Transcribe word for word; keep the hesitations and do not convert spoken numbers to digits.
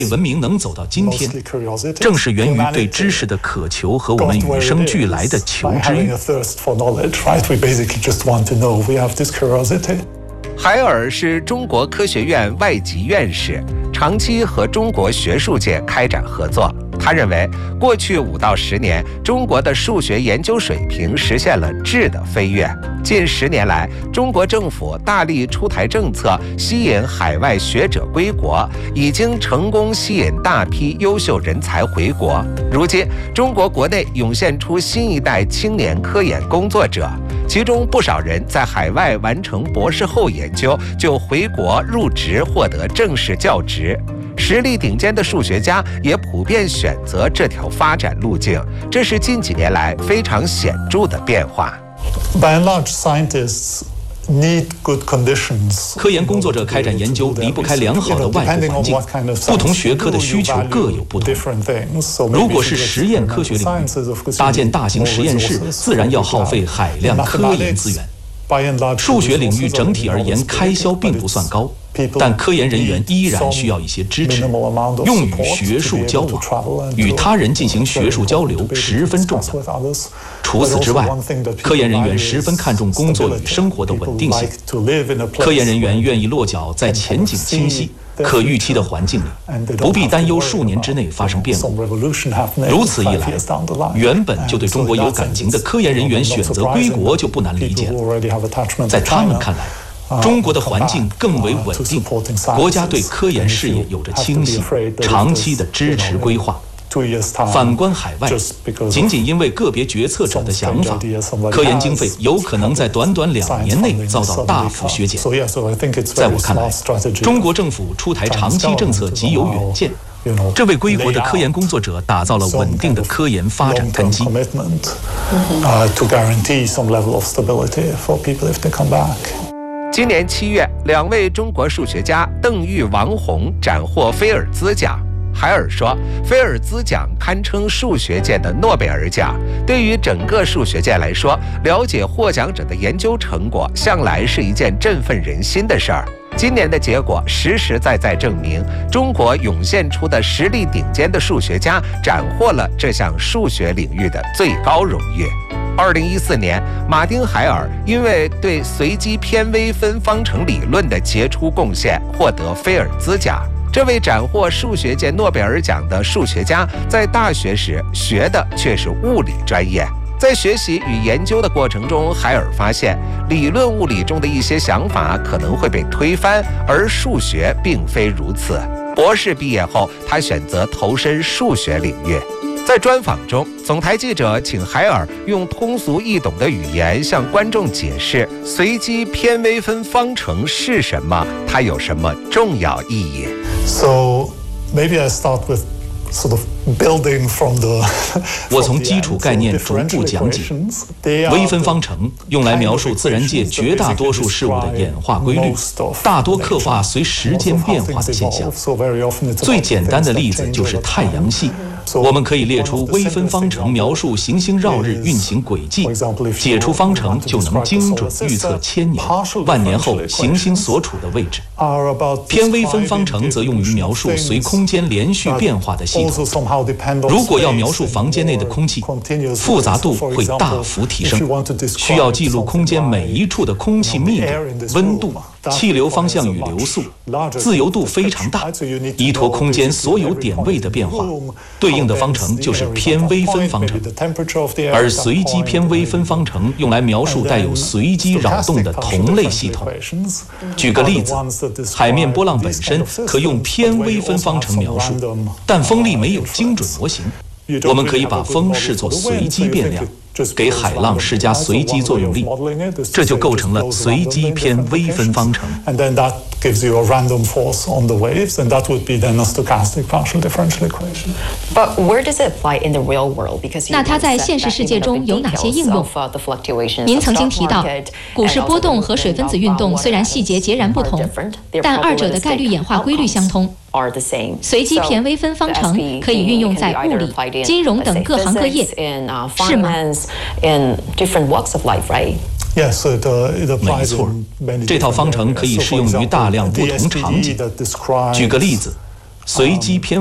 文明能走到今天，正是源于对知识的渴求和我们与生俱来的求知欲。 海尔是中国科学院外籍院士，长期和中国学术界开展合作。他认为，过去五到十年，中国的数学研究水平实现了质的飞跃。近十年来，中国政府大力出台政策，吸引海外学者归国，已经成功吸引大批优秀人才回国。如今，中国国内涌现出新一代青年科研工作者，其中不少人在海外完成博士后研究，就回国入职，获得正式教职。实力顶尖的数学家也普遍选择这条发展路径，这是近几年来非常显著的变化。 By and large, scientists need good conditions. 科研工作者开展研究离不开良好的外部环境，不同学科的需求各有不同。如果是实验科学领域，搭建大型实验室自然要耗费海量科研资源。数学领域整体而言开销并不算高，但科研人员依然需要一些支持，用于学术交往，与他人进行学术交流十分重要。除此之外，科研人员十分看重工作与生活的稳定性。科研人员愿意落脚在前景清晰、可预期的环境里，不必担忧数年之内发生变故。如此一来，原本就对中国有感情的科研人员选择归国就不难理解了。在他们看来，中国的环境更为稳定，国家对科研事业有着清晰、长期的支持规划。反观海外，仅仅因为个别决策者的想法，科研经费有可能在短短两年内遭到大幅削减。在我看来，中国政府出台长期政策极有远见，这为归国的科研工作者打造了稳定的科研发展根基。 今年七月，两位中国数学家邓玉、王红斩获菲尔兹奖。海尔说，菲尔兹奖堪称数学界的诺贝尔奖，对于整个数学界来说，了解获奖者的研究成果向来是一件振奋人心的事儿。今年的结果实实在在证明，中国涌现出的实力顶尖的数学家斩获了这项数学领域的最高荣誉。二零一四年，马丁·海尔因为对随机偏微分方程理论的杰出贡献，获得菲尔兹奖。这位斩获数学界诺贝尔奖的数学家，在大学时学的却是物理专业。在学习与研究的过程中，海尔发现理论物理中的一些想法可能会被推翻，而数学并非如此。博士毕业后，他选择投身数学领域。在专访中，总台记者请海尔用通俗易懂的语言向观众解释随机偏微分方程是什么，它有什么重要意义。 So maybe I start with sort of building from the 我从基础概念逐步讲解。微分方程用来描述自然界绝大多数事物的演化规律，大多刻画随时间变化的现象。最简单的例子就是太阳系。我们可以列出微分方程描述行星绕日运行轨迹，解出方程就能精准预测千年、万年后行星所处的位置。偏微分方程则用于描述随空间连续变化的系统。如果要描述房间内的空气，复杂度会大幅提升，需要记录空间每一处的空气密度、温度、气流方向与流速，自由度非常大，依托空间所有点位的变化。对应的方程就是偏微分方程，而随机偏微分方程用来描述带有随机扰动的同类系统。举个例子，海面波浪本身可用偏微分方程描述，但风力没有精准模型，我们可以把风视作随机变量，给海浪施加随机作用力，这就构成了随机偏微分方程。 gives you a random force on the waves, and that would be then a stochastic partial differential equation. But where does it apply in the real world? Because 那它在现实世界中有哪些应用？您曾经提到，股市波动和水分子运动虽然细节截然不同，但二者的概率演化规律相通。随机偏微分方程可以运用在物理、金融等各行各业，是吗？ Yes, it, uh, it 没错，这套方程可以适用于大量不同场景。举个例子， 随机偏